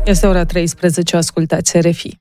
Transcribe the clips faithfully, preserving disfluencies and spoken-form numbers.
Este ora treisprezece, ascultați R F I.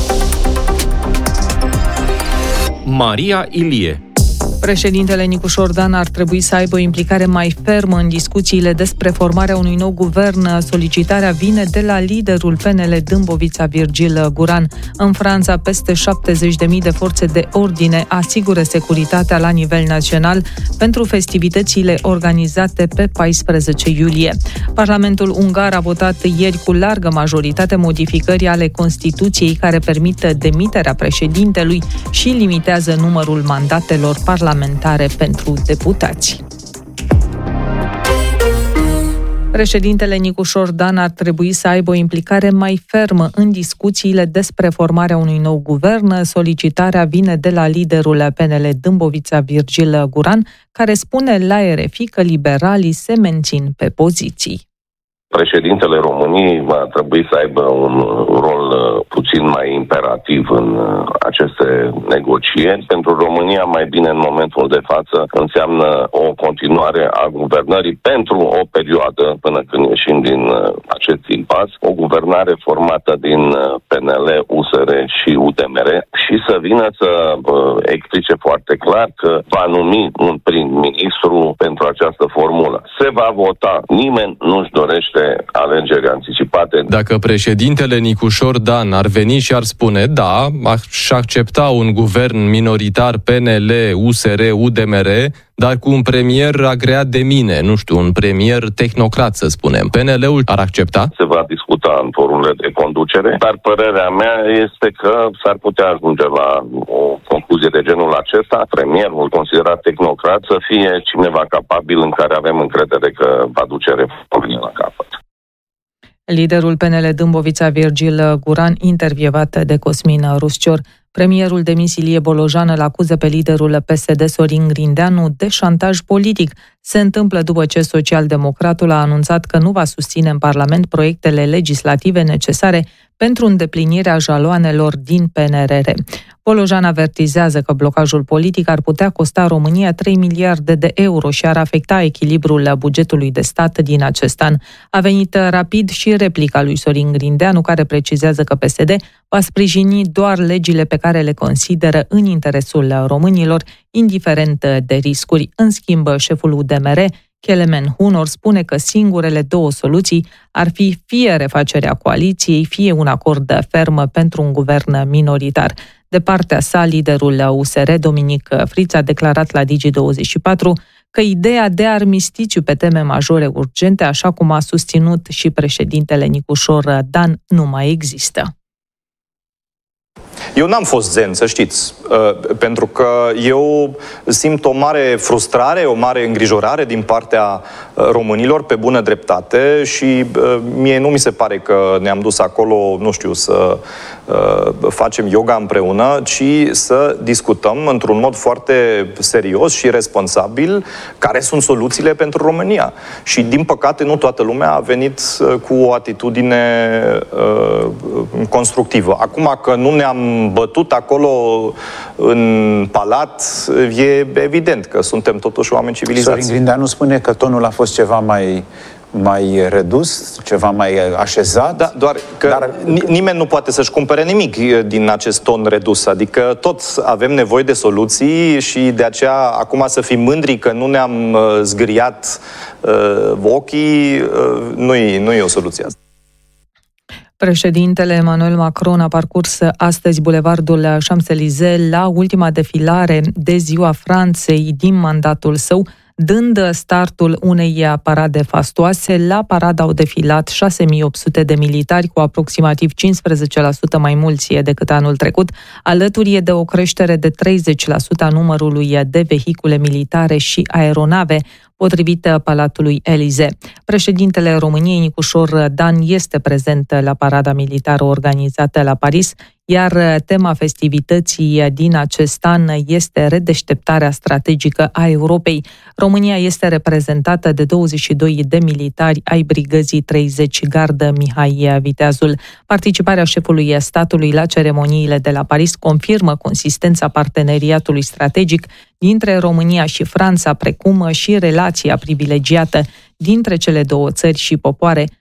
Maria Ilie. Președintele Nicușor Dan ar trebui să aibă o implicare mai fermă în discuțiile despre formarea unui nou guvern. Solicitarea vine de la liderul P N L Dâmbovița, Virgil Guran. În Franța, peste șaptezeci de mii de forțe de ordine asigură securitatea la nivel național pentru festivitățile organizate pe paisprezece iulie. Parlamentul ungar a votat ieri cu largă majoritate modificări ale Constituției care permit demiterea președintelui și limitează numărul mandatelor parlamentare pentru deputați. Președintele Nicușor Dan ar trebui să aibă o implicare mai fermă în discuțiile despre formarea unui nou guvern. Solicitarea vine de la liderul P N L Dâmbovița, Virgil Guran, care spune la R F I că liberalii se mențin pe poziții. Președintele României va trebui să aibă un rol puțin mai imperativ în aceste negocieri. Pentru România, mai bine în momentul de față, înseamnă o continuare a guvernării pentru o perioadă până când ieșim din acest impas, o guvernare formată din P N L, U S R și U D M R și să vină să explice foarte clar că va numi un prim-ministru pentru această formulă. Se va vota. Nimeni nu-și dorește alegeri anticipate. Dacă președintele Nicușor Dan ar veni și ar spune da, aș accepta un guvern minoritar P N L, U S R, U D M R, dar cu un premier agreat de mine, nu știu, un premier tehnocrat, să spunem. P N L-ul ar accepta? Se va discuta în forurile de conducere, dar părerea mea este că s-ar putea ajunge la o concluzie de genul acesta. Premierul considerat tehnocrat să fie cineva capabil în care avem încredere că va duce reformele la capăt. Liderul P N L Dâmbovița, Virgil Guran, intervievat de Cosmin Ruscior. Premierul demis Ilie Bolojan îl acuză pe liderul P S D Sorin Grindeanu de șantaj politic. Se întâmplă după ce socialdemocratul a anunțat că nu va susține în Parlament proiectele legislative necesare pentru îndeplinirea jaloanelor din P N R R. Bolojan avertizează că blocajul politic ar putea costa România trei miliarde de euro și ar afecta echilibrul bugetului de stat din acest an. A venit rapid și replica lui Sorin Grindeanu, care precizează că P S D va sprijini doar legile pe care le consideră în interesul românilor, indiferent de riscuri. În schimb, șeful U D M R, Kelemen Hunor, spune că singurele două soluții ar fi fie refacerea coaliției, fie un acord ferm pentru un guvern minoritar. De partea sa, liderul U S R, Dominic Friț, a declarat la Digi douăzeci și patru că ideea de armistițiu pe teme majore urgente, așa cum a susținut și președintele Nicușor Dan, nu mai există. Eu n-am fost zen, să știți, pentru că eu simt o mare frustrare, o mare îngrijorare din partea românilor, pe bună dreptate, și mie nu mi se pare că ne-am dus acolo, nu știu, să facem yoga împreună, ci să discutăm într-un mod foarte serios și responsabil care sunt soluțiile pentru România. Și, din păcate, nu toată lumea a venit cu o atitudine constructivă. Acum că nu ne-am bătut acolo în palat, e evident că suntem totuși oameni civilizați. Sorin Grindeanu spune că tonul a fost ceva mai, mai redus, ceva mai așezat. Da, doar că dar... nimeni nu poate să-și cumpere nimic din acest ton redus. Adică toți avem nevoie de soluții și de aceea acum să fim mândri că nu ne-am zgâriat uh, ochii, uh, nu-i, nu-i o soluție asta. Președintele Emmanuel Macron a parcurs astăzi bulevardul Champs-Élysées la ultima defilare de Ziua Franței din mandatul său, dând startul unei parade fastoase. La parada au defilat șase mii opt sute de militari, cu aproximativ cincisprezece la sută mai mulți decât anul trecut, alături de o creștere de treizeci la sută a numărului de vehicule militare și aeronave, potrivit Palatului Élysée. Președintele României, Nicușor Dan, este prezent la parada militară organizată la Paris, iar tema festivității din acest an este redeșteptarea strategică a Europei. România este reprezentată de douăzeci și doi de militari ai brigăzii treizeci Gardă Mihai Viteazul. Participarea șefului statului la ceremoniile de la Paris confirmă consistența parteneriatului strategic dintre România și Franța, precum și relația privilegiată dintre cele două țări și popoare,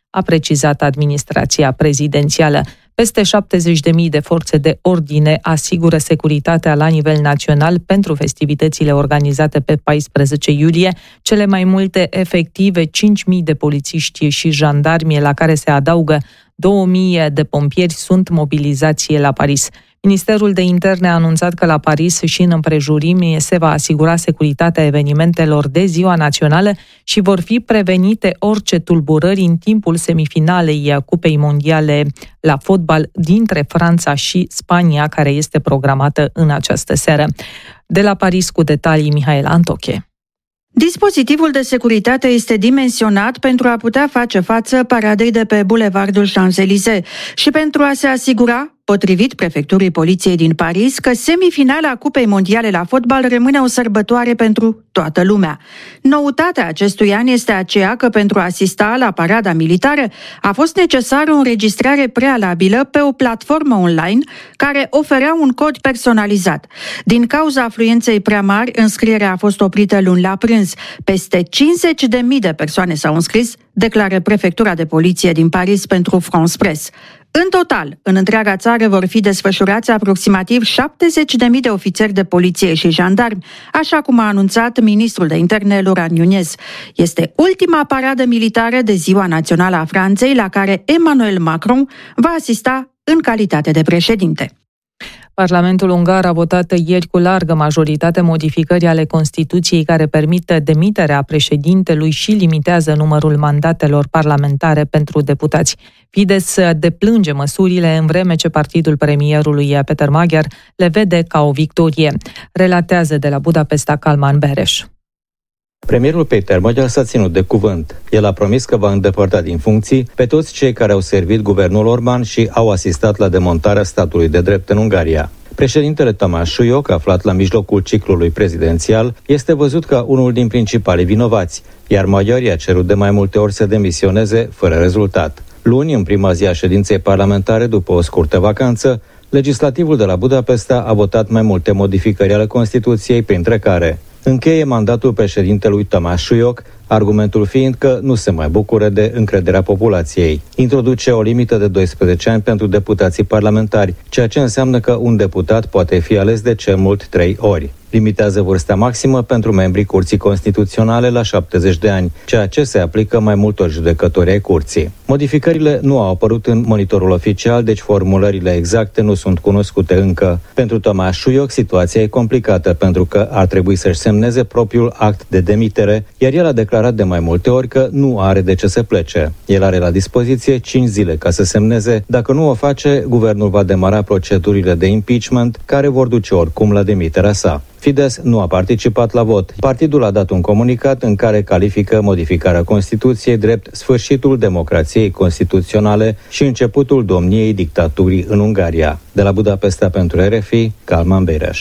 a precizat administrația prezidențială. Peste șaptezeci de mii de forțe de ordine asigură securitatea la nivel național pentru festivitățile organizate pe paisprezece iulie, cele mai multe efective cinci mii de polițiști și jandarmi, la care se adaugă două mii de pompieri, sunt mobilizați la Paris. Ministerul de Interne a anunțat că la Paris și în împrejurimi se va asigura securitatea evenimentelor de Ziua Națională și vor fi prevenite orice tulburări în timpul semifinalei Cupei Mondiale la fotbal dintre Franța și Spania, care este programată în această seară. De la Paris cu detalii, Mihaela Antoche. Dispozitivul de securitate este dimensionat pentru a putea face față paradei de pe Bulevardul Champs-Élysées și pentru a se asigura, potrivit prefecturii poliției din Paris, că semifinala Cupei Mondiale la fotbal rămâne o sărbătoare pentru toată lumea. Noutatea acestui an este aceea că pentru a asista la parada militară a fost necesară o înregistrare prealabilă pe o platformă online care oferea un cod personalizat. Din cauza afluenței prea mari, înscrierea a fost oprită luni la prânz. Peste cincizeci de mii de persoane s-au înscris, declară prefectura de poliție din Paris pentru France Press. În total, în întreaga țară vor fi desfășurați aproximativ șaptezeci de mii de ofițeri de poliție și jandarmi, așa cum a anunțat ministrul de interne Laurent Nunez. Este ultima paradă militară de Ziua Națională a Franței, la care Emmanuel Macron va asista în calitate de președinte. Parlamentul ungar a votat ieri cu largă majoritate modificări ale Constituției care permit demiterea președintelui și limitează numărul mandatelor parlamentare pentru deputați. Fidesz deplânge măsurile, în vreme ce partidul premierului Peter Magyar le vede ca o victorie. Relatează de la Budapesta Kalman Beres. Premierul Peter Magyar s-a ținut de cuvânt. El a promis că va îndepărta din funcții pe toți cei care au servit guvernul Orban și au asistat la demontarea statului de drept în Ungaria. Președintele Tamás Súlyog, aflat la mijlocul ciclului prezidențial, este văzut ca unul din principalii vinovați, iar Magyar i-a cerut de mai multe ori să demisioneze fără rezultat. Luni, în prima zi a ședinței parlamentare după o scurtă vacanță, legislativul de la Budapesta a votat mai multe modificări ale Constituției, printre care încheie mandatul președintelui Tamás Súlyog, argumentul fiind că nu se mai bucură de încrederea populației. Introduce o limită de doisprezece ani pentru deputații parlamentari, ceea ce înseamnă că un deputat poate fi ales de cel mult trei ori. Limitează vârsta maximă pentru membrii Curții Constituționale la șaptezeci de ani, ceea ce se aplică mai multor judecători ai Curții. Modificările nu au apărut în monitorul oficial, deci formulările exacte nu sunt cunoscute încă. Pentru Tamás Súlyog, situația e complicată pentru că ar trebui să-și semneze propriul act de demitere, iar el a declarat de mai multe ori că nu are de ce să plece. El are la dispoziție cinci zile ca să semneze. Dacă nu o face, guvernul va demara procedurile de impeachment, care vor duce oricum la demiterea sa. Fidesz nu a participat la vot. Partidul a dat un comunicat în care califică modificarea Constituției drept sfârșitul democrației constituționale și începutul domniei dictaturii în Ungaria. De la Budapesta pentru R F I, Kalman Beres.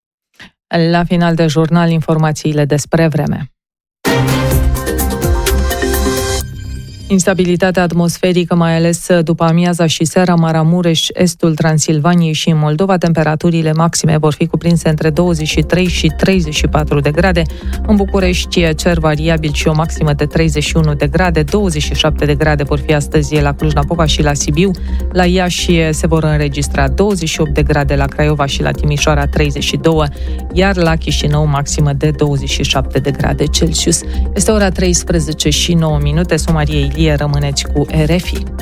La final de jurnal, informațiile despre vreme. Instabilitatea atmosferică, mai ales după amiaza și seara, Maramureș, estul Transilvaniei și în Moldova, temperaturile maxime vor fi cuprinse între douăzeci și trei și treizeci și patru de grade. În București, cer variabil și o maximă de treizeci și unu de grade, douăzeci și șapte de grade vor fi astăzi la Cluj-Napoca și la Sibiu. La Iași se vor înregistra douăzeci și opt de grade, la Craiova și la Timișoara treizeci și doi, iar la Chișinău maximă de douăzeci și șapte de grade Celsius. Este ora treisprezece și nouă minute, Somaria Ilie, rămâneți cu R F I.